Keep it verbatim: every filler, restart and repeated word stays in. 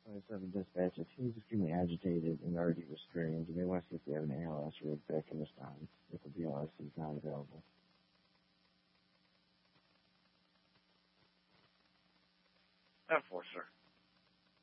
twenty-seven dispatch. It seems extremely agitated and already restrained. You may want to see if they have an A L S rig back in this time, if the B L S is not available. ten four, sir.